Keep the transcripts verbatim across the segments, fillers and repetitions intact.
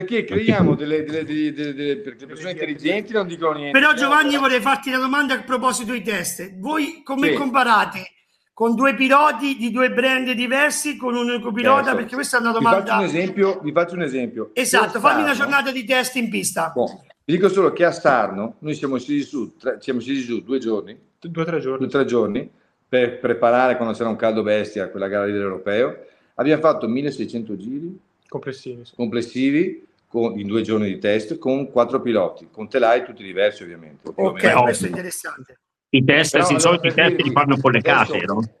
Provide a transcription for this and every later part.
perché creiamo delle, delle, delle, delle, delle perché le persone intelligenti non dicono niente. Però Giovanni, vorrei farti una domanda a proposito dei test. Voi come Sì. comparate con due piloti di due brand diversi con un unico pilota? Certo. Perché questa è una domanda. Vi faccio un esempio. Vi faccio un esempio. Esatto, Per fammi Sarno, una giornata di test in pista. Boh, vi dico solo che a Sarno noi siamo scesi su, tre, siamo scesi su due giorni, due o tre giorni, due, tre giorni per preparare quando c'era un caldo bestia quella gara dell'Europeo. Abbiamo fatto milleseicento giri complessivi, sì. complessivi con, in due giorni di test con quattro piloti, con telai tutti diversi ovviamente. Ok, ovviamente. questo è interessante. I test, Però, di allora, solito i per test dirvi, li fanno con le adesso- case, no?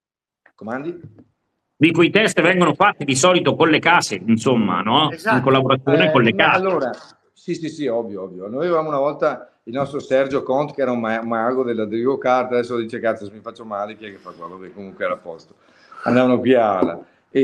Comandi? Dico, i test vengono fatti di solito con le case, insomma, no? Esatto. In collaborazione Eh, con le ma case. allora, sì, sì, sì, ovvio, ovvio. Noi avevamo una volta il nostro Sergio Conte, che era un ma- mago della Drigo Kart, adesso dice, cazzo, se mi faccio male, chi è che fa qua? Vabbè, comunque era a posto. Andavano qui a Ala.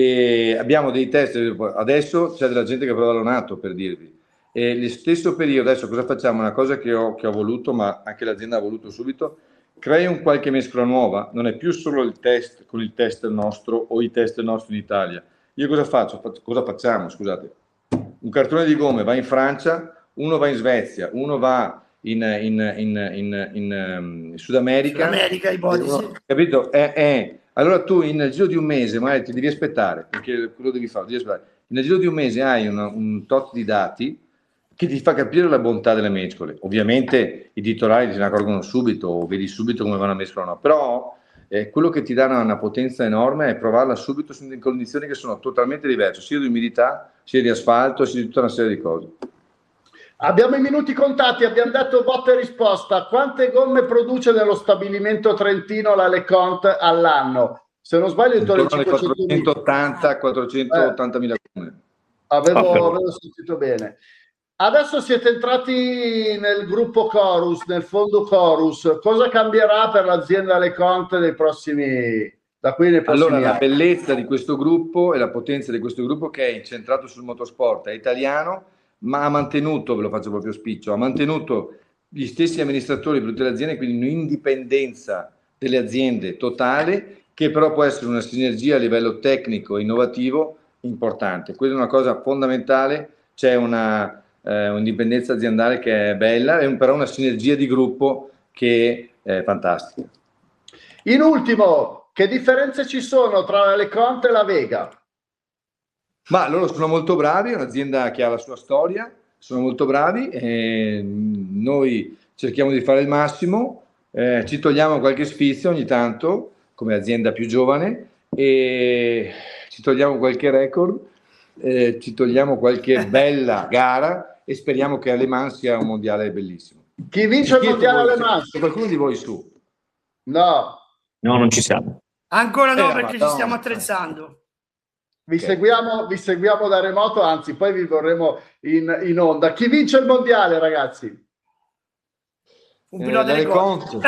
E abbiamo dei test, adesso c'è della gente che prova l'onato, per dirvi. E lo stesso periodo, adesso cosa facciamo? Una cosa che ho, che ho voluto, ma anche l'azienda ha voluto subito, crei un qualche mescola nuova, non è più solo il test con il test nostro o i test nostri in Italia. Io cosa faccio? Faccio- Cosa facciamo? Scusate. Un cartone di gomme va in Francia, uno va in Svezia, uno va in, in, in, in, in, um, Sud America. Sud America, ipotesi. Uno- capito? Eh, eh. Allora tu nel giro di un mese, magari ti devi aspettare, perché quello devi fare, devi aspettare. Nel giro di un mese hai una- un tot di dati che ti fa capire la bontà delle mescole. Ovviamente i titolari se ne accorgono subito, o vedi subito come va una mescola o no, però eh, quello che ti dà una, una potenza enorme è provarla subito in condizioni che sono totalmente diverse, sia di umidità, sia di asfalto, sia di tutta una serie di cose. Abbiamo i minuti contati, abbiamo dato botta e risposta. Quante gomme produce nello stabilimento trentino la LeConte all'anno? Se non sbaglio intorno ai Intorno alle cinquecentomila. quattrocentottanta quattrocentottantamila gomme. Avevo, Oh, avevo sentito bene. Adesso siete entrati nel gruppo Chorus, nel fondo Chorus. Cosa cambierà per l'azienda LeConte nei prossimi, da qui nei prossimi Allora, la anni? bellezza di questo gruppo e la potenza di questo gruppo che è incentrato sul motorsport, è italiano, ma ha mantenuto, ve lo faccio proprio spiccio, ha mantenuto gli stessi amministratori per tutte le aziende, quindi un'indipendenza delle aziende totale, che però può essere una sinergia a livello tecnico e innovativo importante. Questa è una cosa fondamentale, c'è una eh, un'indipendenza aziendale che è bella, e un, però una sinergia di gruppo che è fantastica. In ultimo, che differenze ci sono tra la LeConte e la Vega? Ma loro sono molto bravi, è un'azienda che ha la sua storia, sono molto bravi, e noi cerchiamo di fare il massimo, eh, ci togliamo qualche sfizio ogni tanto come azienda più giovane, e ci togliamo qualche record, eh, ci togliamo qualche bella gara, e speriamo che Le Mans sia un mondiale bellissimo. Chi vince il mondiale alle Mans? C'è qualcuno di voi su? No. No, non ci siamo. Ancora no, Eh, perché Madonna. ci stiamo attrezzando. Vi, Ok. seguiamo, vi seguiamo da remoto, anzi poi vi vorremmo in, in onda. Chi vince il mondiale, ragazzi? Un Eh, pilota dalle di golf. conto.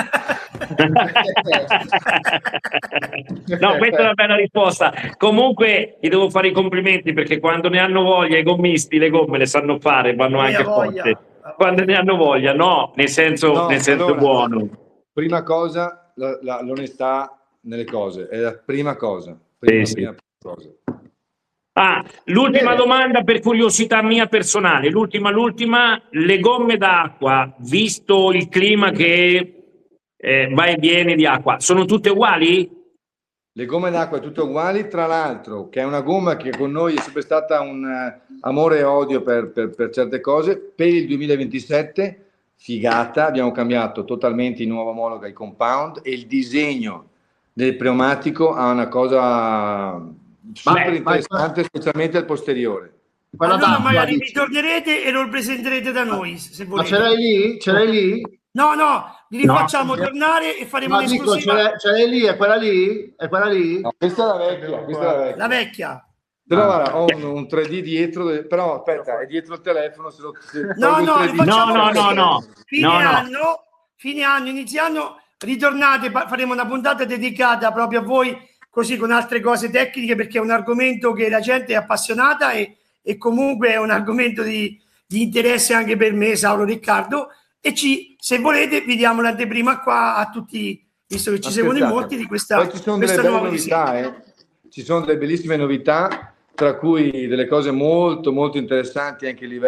No, questa è una bella risposta. Comunque ti devo fare i complimenti, perché quando ne hanno voglia i gommisti le gomme le sanno fare, vanno Mia anche voglia. forte. Quando ne hanno voglia, no, nel senso, No, nel senso allora, buono. Prima cosa, la- la- l'onestà nelle cose, è la prima cosa. Prima, Sì, sì. prima cosa. Ah, l'ultima Bene. domanda per curiosità mia personale, l'ultima, l'ultima, le gomme d'acqua, visto il clima che eh, va e viene di acqua, sono tutte uguali? Le gomme d'acqua tutte uguali, tra l'altro, che è una gomma che con noi è sempre stata un eh, amore e odio per, per- per certe cose. Per il duemilaventisette, figata, abbiamo cambiato totalmente in nuova omologa il compound, e il disegno del pneumatico ha una cosa super Beh, interessante, specialmente al posteriore. Quella Allora d'acqua, magari dici. ritornerete e lo presenterete da noi, se Ma volete. ce l'hai lì? Ce l'hai lì? No, no, li No. rifacciamo tornare e faremo No, dico, ce un'esclusiva. l'hai, ce l'hai lì? È quella lì? È quella lì? No, questa è la vecchia, questa è la vecchia. La vecchia. Però Ah. guarda, ho un, un tre D dietro, però aspetta, è dietro il telefono, se lo se No, tolgo il no, tre D. rifacciamo No, no, così. no, no. Fine No, no. anno, fine anno, inizio anno, ritornate, pa- faremo una puntata dedicata proprio a voi, così con altre cose tecniche, perché è un argomento che la gente è appassionata, e, e comunque è un argomento di, di interesse anche per me, Saulo, Riccardo, e ci, se volete vi diamo l'anteprima qua a tutti, visto che ci Ma seguono in scherzate. molti, di questa, Poi ci sono delle questa belle nuova novità, visione. eh. Ci sono delle bellissime novità, tra cui delle cose molto molto interessanti anche a livello